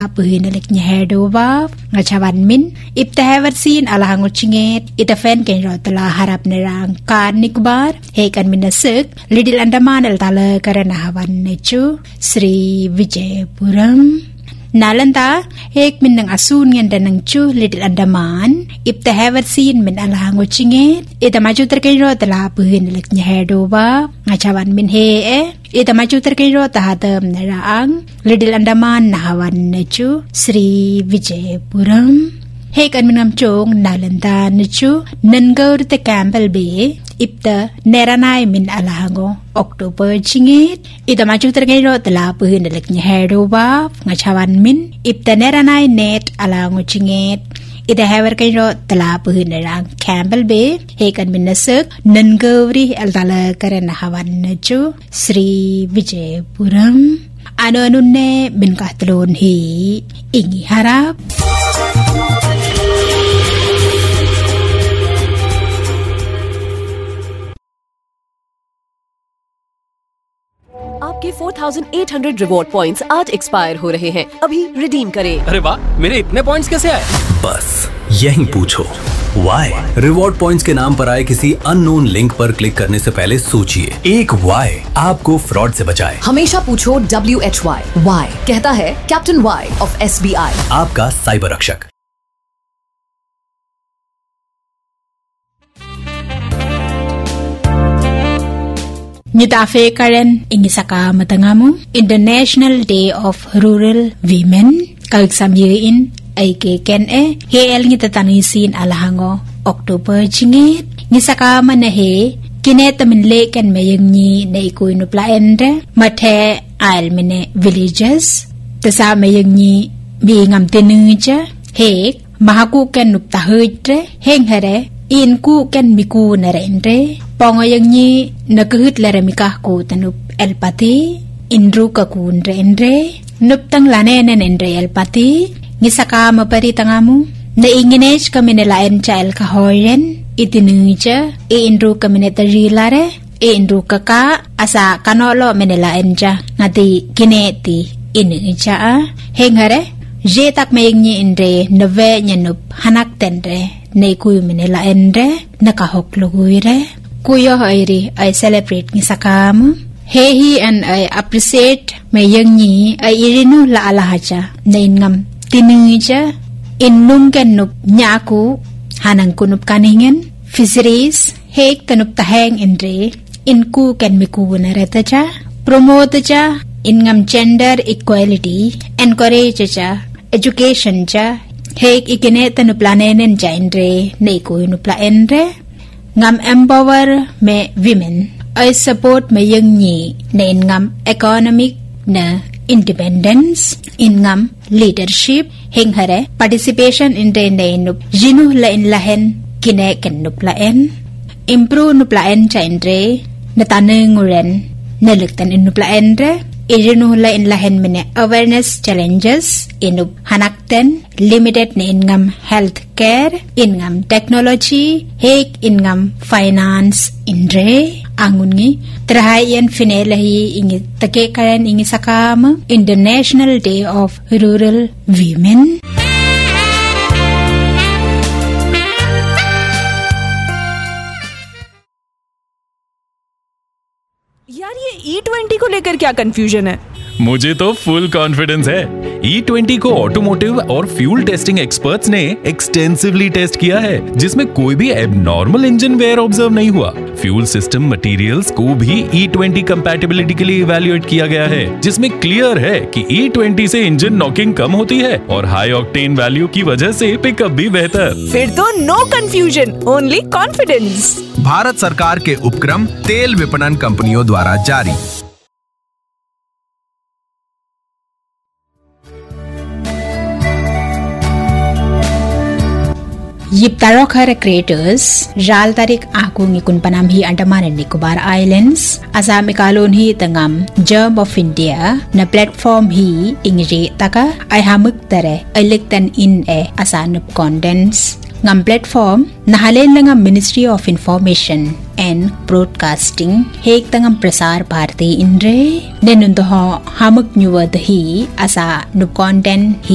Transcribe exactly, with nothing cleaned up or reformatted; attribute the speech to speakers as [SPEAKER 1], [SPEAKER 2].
[SPEAKER 1] puhin alik nyaherdova ngachawan min ibtahavar sin alahango chinget itafen ken rotala harap nerang kan nikbar hekan minasuk Little Andaman el tala karanahawan nechu Sri Vijayapuram Nalanta hek min nang asun ngan danang chu Little Andaman ibtahavar sin min alahango chinget itamaju terkain rotala puhin alik nyaherdova ngachawan min he eh itamaju terkain rotahadam nerang Little Andaman nahawan nechu Sri Vijayapuram hekan minam chong nalanta nechu nangaur te campbell be ipta neranai min alahango October chinget itamaju terkain rotala puhin alik nyaherdova ngachawan min ipta neranai net alahango chinget ida haver kain ro tala puhin nerang campbell be hekan min nasuk nangauri al tala karana hawan nechu Sri Vijayapuram anu anunne bin kahtlon hi ingi harap
[SPEAKER 2] आपके four thousand eight hundred reward points आज एक्सपायर हो रहे हैं, अभी रिडीम करें।
[SPEAKER 3] अरे वाह, मेरे इतने पॉइंट्स कैसे आए?
[SPEAKER 4] बस यही पूछो वाई। रिवॉर्ड पॉइंट्स के नाम पर आए किसी अननोन लिंक पर क्लिक करने से पहले सोचिए, एक वाई आपको फ्रॉड से बचाए।
[SPEAKER 2] हमेशा पूछो डब्ल्यू एच वाई। वाई कहता है captain Y of S B I,
[SPEAKER 4] आपका साइबर रक्षक।
[SPEAKER 1] Nyitafe karen ingi saka matangamu International Day of Rural Women kag samyein ay ke ken e he el ngi tatanisin alahango October jingit ngi saka manahe kineta min le ken mayeng ni na ikoy no plaendre mathe al mine villages tasa mayeng ni bi ngam tenuja he mahaku ken nup tahujre heng hare in ku ken miku narendre pongayang ni nakahit laramikah ko tanup elpati indru kakun rendre nup tang lanenen endre elpati ngisaka mapari tangamu na inginage kami nalaen cha el kahoyen itinuja e indru kami netarilare e indru kaka asa kanolo menelaen ja ngati kineti inuja hengare je tak mayang ni endre nave nyanup hanak tendre nei kuy menelaen re nakahok luguire Kuyo airi I celebrate ni sakam he hi and I appreciate may yang ni ay irinu la alahaja na ingam tinuja innum kenup nyaku hanang kunup kaningen fisheries hek tanup taheng endre inku ken miku nareta ja promote ja ingam gender equality encourage ja education ja hek ikene tanup lanenen ja endre nei ko nup la endre ngam empower me women I support me young ni na ngam economic na independence in ngam leadership heng hare participation in the nup jinu la in lahen kine ken nup laen improve nup laen cha endre na tanenguren na luktan in nup laen re irinu la in lahen mene awareness challenges inup hanakten limited na ingam health care ingam technology hek ingam finance indre angungi trahayan finelahi ingi take karen ingi sakam International Day of Rural Women
[SPEAKER 5] यार ये E twenty को लेकर क्या कंफ्यूजन है?
[SPEAKER 6] मुझे तो full confidence है। E twenty को ऑटोमोटिव और फ्यूल टेस्टिंग एक्सपर्ट्स ने एक्सटेंसिवली टेस्ट किया है, जिसमें कोई भी एबनॉर्मल इंजन वेयर ऑब्जर्व नहीं हुआ। फ्यूल सिस्टम मटेरियल्स को भी ई ट्वेंटी कंपैटिबिलिटी के लिए इवैल्यूएट किया गया है, जिसमें क्लियर है कि ई ट्वेंटी से इंजन नॉकिंग कम होती है और हाई ऑक्टेन वैल्यू की वजह से पिकअप भी बेहतर।
[SPEAKER 5] फिर तो no confusion, only confidence.
[SPEAKER 7] Bharat सरकार के उपक्रम तेल विपणन कंपनियों द्वारा जारी।
[SPEAKER 1] Yiptarok hara creators ral tarik aku ngikun panamhi Andaman and Nicobar Islands asam ikalon hi tangam Germ of India na platform hi ingri taka ay hamuk tare ay liktan in e asanup condense ngam platform nahalen lang ang Ministry of Information and Broadcasting hek tangam prasar bharti inre nenunto ho hamuk nyuwad hi asa nup content hi